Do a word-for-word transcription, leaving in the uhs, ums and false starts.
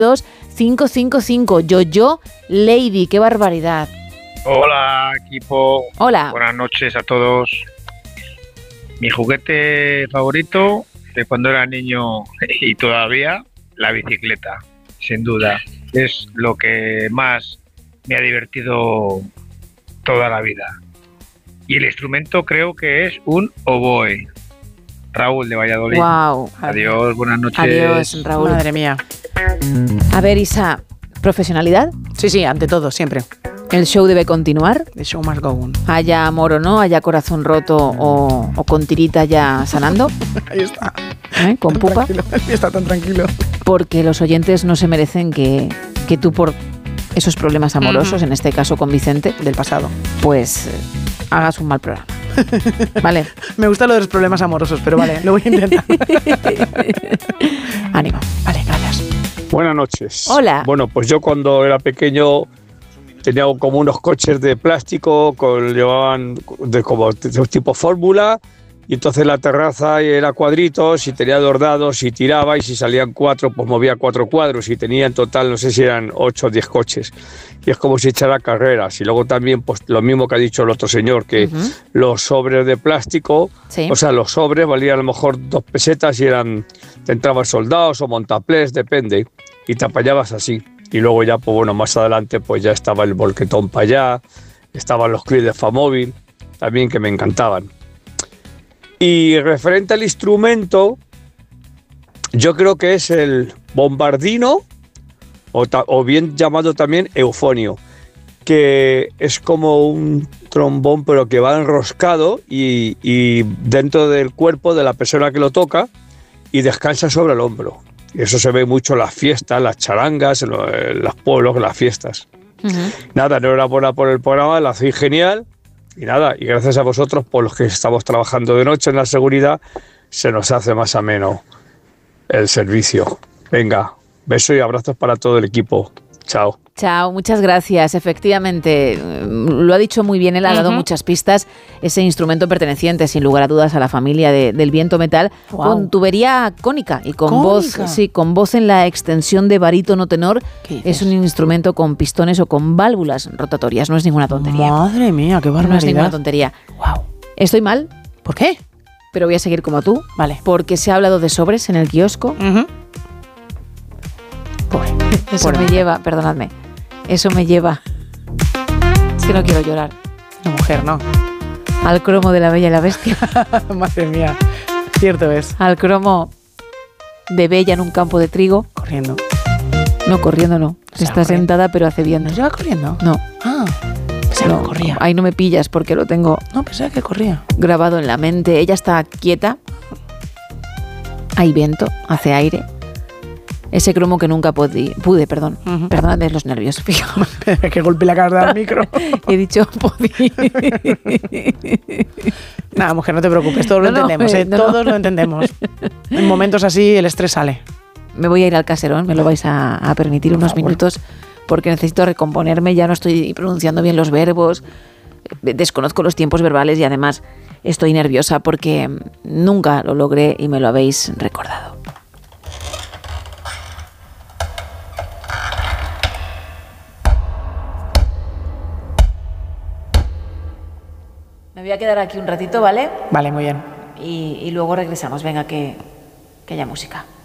dos cinco cinco cinco. Yo-Yo Lady, qué barbaridad. Hola, equipo. Hola. Buenas noches a todos. Mi juguete favorito de cuando era niño y todavía, la bicicleta, sin duda. Es lo que más me ha divertido toda la vida. Y el instrumento creo que es un oboe. Raúl de Valladolid. Wow. Adiós, buenas noches. Adiós, Raúl. Madre mía. A ver, Isa, ¿profesionalidad? Sí, sí, ante todo, siempre. ¿El show debe continuar? The show must go on. Haya amor o no, haya corazón roto o, o con tirita ya sanando. Ahí está. ¿Eh? Con Tan pupa. tranquilo, está tan tranquilo. Porque los oyentes no se merecen que, que tú por esos problemas amorosos, mm. en este caso con Vicente, del pasado, pues eh, hagas un mal programa. Vale. Me gusta lo de los problemas amorosos, pero vale, lo voy a intentar. Ánimo. Vale, gracias. Buenas noches. Hola. Bueno, pues yo cuando era pequeño tenía como unos coches de plástico, con, llevaban de, como de tipo fórmula, y entonces la terraza era cuadritos y tenía dos dados y tiraba, y si salían cuatro pues movía cuatro cuadros, y tenía en total no sé si eran ocho o diez coches, y es como si echara carreras. Y luego también pues lo mismo que ha dicho el otro señor, que uh-huh. los sobres de plástico, sí. o sea, los sobres valían a lo mejor dos pesetas y eran, te entraban soldados o montaplés, depende, y te apañabas así. Y luego ya, pues bueno, más adelante pues ya estaba el bolquetón para allá, estaban los clips de Famóvil, también, que me encantaban. Y referente al instrumento, yo creo que es el bombardino, o, ta, o bien llamado también eufonio, que es como un trombón pero que va enroscado y, y dentro del cuerpo de la persona que lo toca, y descansa sobre el hombro. Y eso se ve mucho en las fiestas, las charangas, en los, en los pueblos, en las fiestas. Uh-huh. Nada, enhorabuena por el programa, lo hacéis genial. Y nada, y gracias a vosotros, por los que estamos trabajando de noche en la seguridad, se nos hace más ameno el servicio. Venga, besos y abrazos para todo el equipo. Chao. Chao, muchas gracias. Efectivamente, lo ha dicho muy bien, él ha dado uh-huh. muchas pistas. Ese instrumento perteneciente, sin lugar a dudas, a la familia de, del viento metal, wow. con tubería cónica y con ¿Cónica? voz, sí, con voz en la extensión de barítono tenor. Es un instrumento con pistones o con válvulas rotatorias. No es ninguna tontería. Madre mía, qué barbaridad. No es ninguna tontería. Wow. Estoy mal. ¿Por qué? Pero voy a seguir como tú. Vale. Porque se ha hablado de sobres en el kiosco. Uh-huh. Pobre. Eso Pobre. me lleva, perdonadme. Eso me lleva, es que no quiero llorar. La mujer, no. Al cromo de La Bella y la Bestia. Madre mía, cierto es. Al cromo de Bella en un campo de trigo. Corriendo. No, corriendo no. Está corriendo. Sentada, pero hace bien. ¿No se va corriendo? No. Ah, pensaba no, que corría. Ahí no me pillas porque lo tengo. No, pensaba que corría. Grabado en la mente. Ella está quieta. Hay viento, hace aire. Ese cromo que nunca pude, pude perdón. Uh-huh. Perdóname los nervios, fijo. Que golpe la cara del micro. He dicho podí. Nada, mujer, no te preocupes, todos no, lo entendemos, no, ¿eh? no, todos no. lo entendemos. En momentos así el estrés sale. Me voy a ir al caserón, me lo vais a, a permitir unos minutos, porque necesito recomponerme, ya no estoy pronunciando bien los verbos, desconozco los tiempos verbales y además estoy nerviosa porque nunca lo logré y me lo habéis recordado. Me voy a quedar aquí un ratito, ¿vale? Vale, muy bien. Y, y luego regresamos. Venga, que, que haya música.